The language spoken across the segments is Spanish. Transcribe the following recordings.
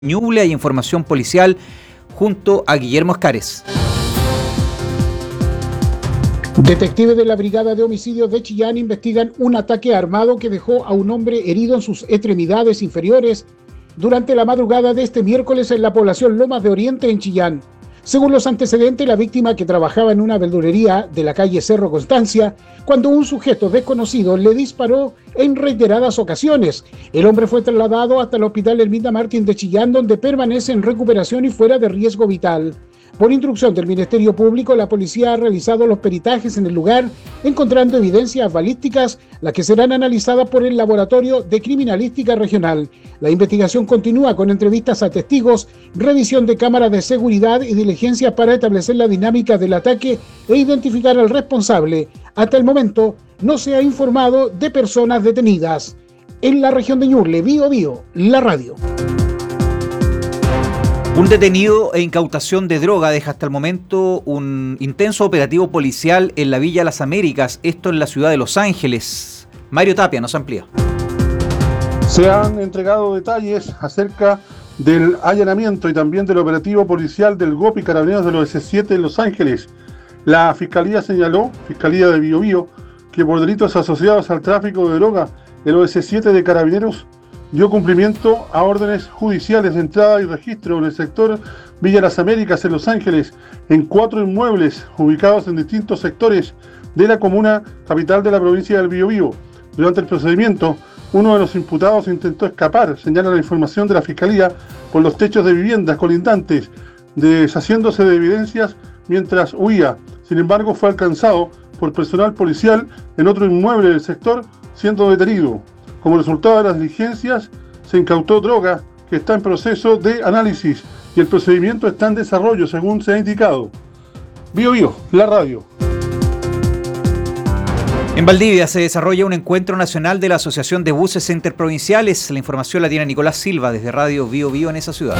Ñuble. Hay información policial junto a Guillermo Escares. Detectives de la Brigada de Homicidios de Chillán investigan un ataque armado que dejó a un hombre herido en sus extremidades inferiores durante la madrugada de este miércoles en la población Lomas de Oriente, en Chillán. Según los antecedentes, la víctima, que trabajaba en una verdulería de la calle Cerro Constancia, cuando un sujeto desconocido le disparó en reiteradas ocasiones. El hombre fue trasladado hasta el Hospital Herminda Martín de Chillán, donde permanece en recuperación y fuera de riesgo vital. Por instrucción del Ministerio Público, la policía ha realizado los peritajes en el lugar, encontrando evidencias balísticas, las que serán analizadas por el Laboratorio de Criminalística Regional. La investigación continúa con entrevistas a testigos, revisión de cámaras de seguridad y diligencias para establecer la dinámica del ataque e identificar al responsable. Hasta el momento no se ha informado de personas detenidas. En la región de Ñuble, Biobío, la radio. Un detenido e incautación de droga deja hasta el momento un intenso operativo policial en la Villa Las Américas, esto en la ciudad de Los Ángeles. Mario Tapia nos amplía. Se han entregado detalles acerca del allanamiento y también del operativo policial del GOP y Carabineros de los S7 en Los Ángeles. La Fiscalía señaló, Fiscalía de Biobío, que por delitos asociados al tráfico de droga, el OS7 de Carabineros dio cumplimiento a órdenes judiciales de entrada y registro en el sector Villa Las Américas en Los Ángeles, en 4 inmuebles ubicados en distintos sectores de la comuna capital de la provincia del Biobío. Durante el procedimiento, uno de los imputados intentó escapar, señala la información de la Fiscalía, por los techos de viviendas colindantes, deshaciéndose de evidencias mientras huía. Sin embargo, fue alcanzado por personal policial en otro inmueble del sector, siendo detenido. Como resultado de las diligencias, se incautó droga que está en proceso de análisis y el procedimiento está en desarrollo, según se ha indicado. Biobío, la radio. En Valdivia se desarrolla un encuentro nacional de la Asociación de Buses Interprovinciales. La información la tiene Nicolás Silva desde Radio Biobío en esa ciudad.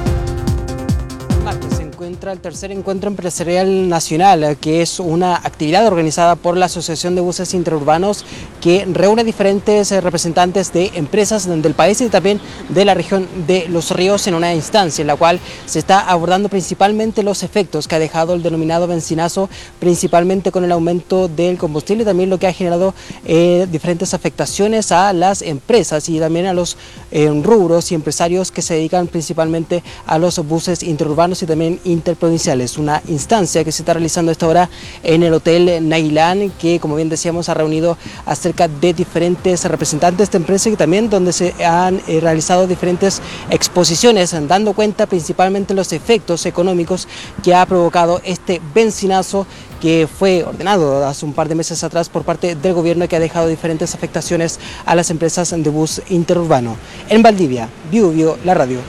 El tercer encuentro empresarial nacional, que es una actividad organizada por la Asociación de Buses Interurbanos, que reúne diferentes representantes de empresas del país y también de la región de Los Ríos, en una instancia en la cual se está abordando principalmente los efectos que ha dejado el denominado benzinazo, principalmente con el aumento del combustible, y también lo que ha generado diferentes afectaciones a las empresas y también a los rubros y empresarios que se dedican principalmente a los buses interurbanos y también interprovinciales. Una instancia que se está realizando a esta hora en el Hotel Nailán, que, como bien decíamos, ha reunido a cerca de diferentes representantes de empresas y también donde se han realizado diferentes exposiciones, dando cuenta principalmente de los efectos económicos que ha provocado este benzinazo, que fue ordenado hace un par de meses atrás por parte del gobierno y que ha dejado diferentes afectaciones a las empresas de bus interurbano. En Valdivia, Biobío, la radio.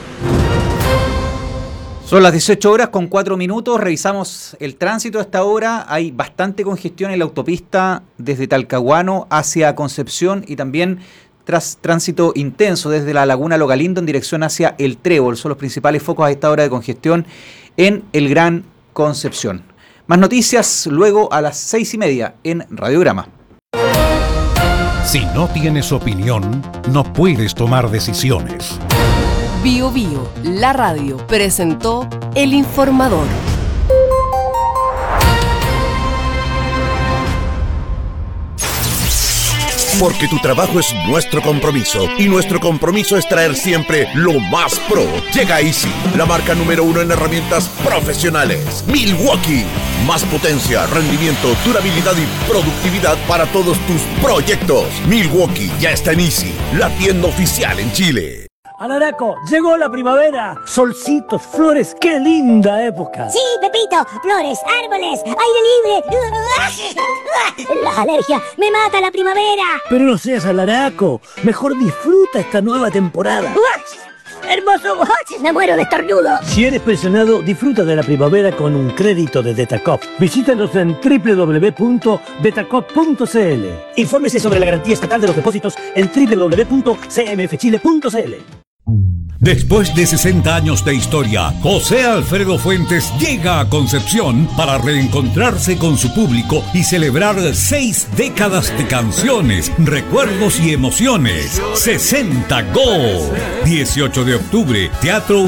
Son las 18:04. Revisamos el tránsito a esta hora. Hay bastante congestión en la autopista desde Talcahuano hacia Concepción y también tránsito intenso desde la Laguna Localindo en dirección hacia El Trébol. Son los principales focos a esta hora de congestión en el Gran Concepción. Más noticias luego a las 6:30 en Radiograma. Si no tienes opinión, no puedes tomar decisiones. Biobío, la radio, presentó El Informador. Porque tu trabajo es nuestro compromiso y nuestro compromiso es traer siempre lo más pro. Llega Easy, la marca número 1 en herramientas profesionales. Milwaukee, más potencia, rendimiento, durabilidad y productividad para todos tus proyectos. Milwaukee ya está en Easy, la tienda oficial en Chile. Alaraco, llegó la primavera. Solcitos, flores, qué linda época. Sí, Pepito, flores, árboles, aire libre. Las alergias, me mata la primavera. Pero no seas alaraco, mejor disfruta esta nueva temporada. ¡Hermoso! Me muero de estornudo. Si eres pensionado, disfruta de la primavera con un crédito de Detacop. Visítanos en www.detacop.cl. Infórmese sobre la garantía estatal de los depósitos en www.cmfchile.cl. Después de 60 años de historia, José Alfredo Fuentes llega a Concepción para reencontrarse con su público y celebrar 6 décadas de canciones, recuerdos y emociones. 60 Go. 18 de octubre, Teatro